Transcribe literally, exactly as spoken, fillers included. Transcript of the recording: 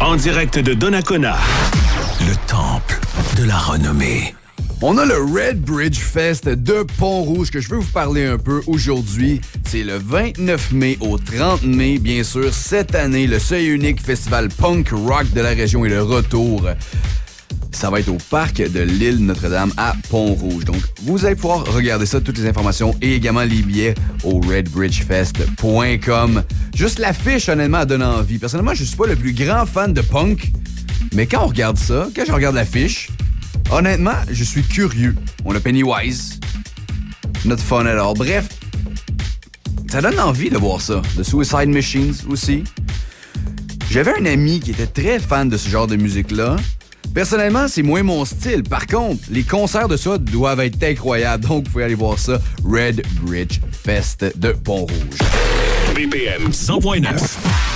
En direct de Donnacona, le temple de la renommée. On a le Red Bridge Fest de Pont-Rouge que je veux vous parler un peu aujourd'hui. C'est le vingt-neuf mai au trente mai, bien sûr. Cette année, le seul et unique festival punk rock de la région est de retour. Ça va être au parc de l'île Notre-Dame à Pont-Rouge. Donc, vous allez pouvoir regarder ça, toutes les informations et également les billets au red bridge fest point com. Juste l'affiche, honnêtement, donne envie. Personnellement, je suis pas le plus grand fan de punk, mais quand on regarde ça, quand je regarde l'affiche, honnêtement, je suis curieux. On a Pennywise, not fun at all. Bref, ça donne envie de voir ça. The Suicide Machines aussi. J'avais un ami qui était très fan de ce genre de musique-là. Personnellement, c'est moins mon style. Par contre, les concerts de ça doivent être incroyables. Donc, vous pouvez aller voir ça. Red Bridge Fest de Pont-Rouge. B P M cent point neuf.